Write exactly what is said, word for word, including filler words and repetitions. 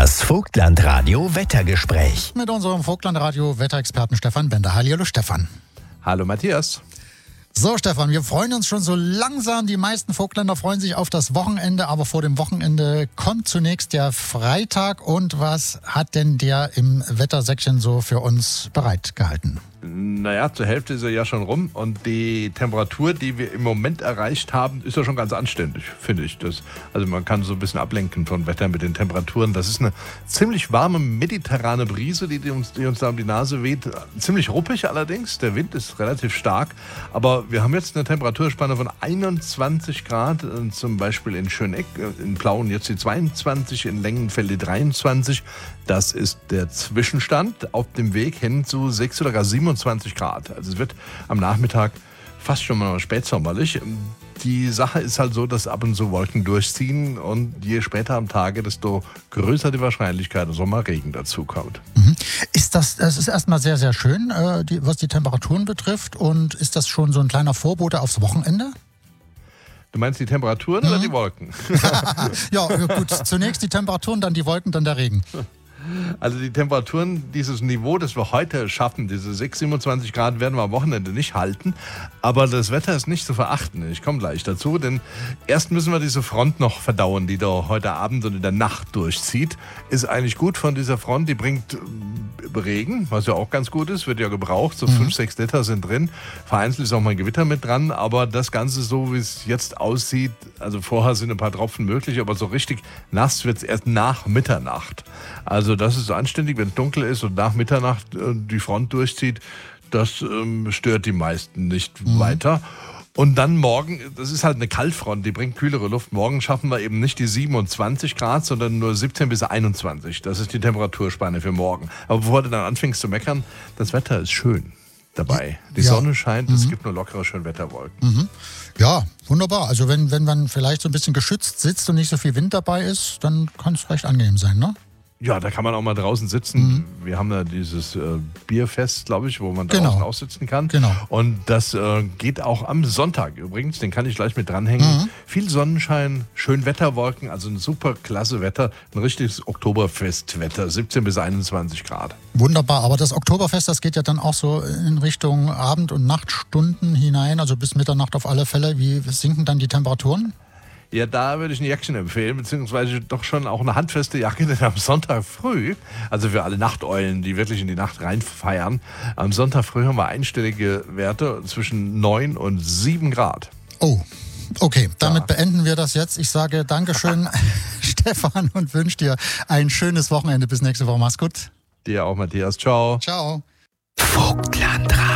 Das Vogtlandradio Wettergespräch. Mit unserem Vogtlandradio Wetterexperten Stefan Bender. Hallo Stefan. Hallo Matthias. So Stefan, wir freuen uns schon so langsam. Die meisten Vogtländer freuen sich auf das Wochenende, aber vor dem Wochenende kommt zunächst der Freitag. Und was hat denn der im Wettersäckchen so für uns bereitgehalten? Naja, zur Hälfte ist er ja schon rum und die Temperatur, die wir im Moment erreicht haben, ist ja schon ganz anständig, finde ich. Das, also man kann so ein bisschen ablenken von Wetter mit den Temperaturen. Das ist eine ziemlich warme mediterrane Brise, die, die, uns, die uns da um die Nase weht. Ziemlich ruppig allerdings, der Wind ist relativ stark. Aber wir haben jetzt eine Temperaturspanne von einundzwanzig Grad, zum Beispiel in Schöneck, in Plauen jetzt die zweiundzwanzig, in Lengenfeld die dreiundzwanzig. Das ist der Zwischenstand auf dem Weg hin zu sechs oder gar siebenundzwanzig Grad. Also es wird am Nachmittag fast schon mal spätsommerlich. Die Sache ist halt so, dass ab und zu Wolken durchziehen und je später am Tage, desto größer die Wahrscheinlichkeit, dass auch mal Regen dazu kommt. Mhm. Ist das, das ist erstmal sehr, sehr schön, äh, die, was die Temperaturen betrifft. Und ist das schon so ein kleiner Vorbote aufs Wochenende? Du meinst die Temperaturen mhm. oder die Wolken? Ja, gut. Zunächst die Temperaturen, dann die Wolken, dann der Regen. Also die Temperaturen, dieses Niveau, das wir heute schaffen, diese sechs, siebenundzwanzig Grad, werden wir am Wochenende nicht halten. Aber das Wetter ist nicht zu verachten. Ich komme gleich dazu, denn erst müssen wir diese Front noch verdauen, die da heute Abend und in der Nacht durchzieht. Ist eigentlich gut von dieser Front, die bringt Regen, was ja auch ganz gut ist, wird ja gebraucht. So fünf, sechs Liter sind drin. Vereinzelt ist auch mal ein Gewitter mit dran, aber das Ganze so, wie es jetzt aussieht, also vorher sind ein paar Tropfen möglich, aber so richtig nass wird es erst nach Mitternacht. Also das ist anständig, wenn es dunkel ist und nach Mitternacht äh, die Front durchzieht, das ähm, stört die meisten nicht mhm. weiter. Und dann morgen, das ist halt eine Kaltfront, die bringt kühlere Luft. Morgen schaffen wir eben nicht die siebenundzwanzig Grad, sondern nur siebzehn bis einundzwanzig. Das ist die Temperaturspanne für morgen. Aber bevor du dann anfängst zu meckern, das Wetter ist schön dabei. Die ja. Sonne scheint, mhm. es gibt nur lockere Schönwetterwolken. Mhm. Ja, wunderbar. Also wenn, wenn man vielleicht so ein bisschen geschützt sitzt und nicht so viel Wind dabei ist, dann kann es recht angenehm sein, ne? Ja, da kann man auch mal draußen sitzen. Mhm. Wir haben da dieses äh, Bierfest, glaube ich, wo man genau. draußen aussitzen kann. Genau. Und das äh, geht auch am Sonntag übrigens. Den kann ich gleich mit dranhängen. Mhm. Viel Sonnenschein, schön Wetterwolken, also ein super klasse Wetter. Ein richtiges Oktoberfestwetter, siebzehn bis einundzwanzig Grad. Wunderbar, aber das Oktoberfest, das geht ja dann auch so in Richtung Abend- und Nachtstunden hinein, also bis Mitternacht auf alle Fälle. Wie sinken dann die Temperaturen? Ja, da würde ich ein Jäckchen empfehlen, beziehungsweise doch schon auch eine handfeste Jacke, denn am Sonntag früh, also für alle Nachteulen, die wirklich in die Nacht reinfeiern, am Sonntag früh haben wir einstellige Werte zwischen neun und sieben Grad. Oh, okay, damit ja. beenden wir das jetzt. Ich sage Dankeschön, Stefan, und wünsche dir ein schönes Wochenende. Bis nächste Woche. Mach's gut. Dir auch, Matthias. Ciao. Ciao. Vogtlandradio.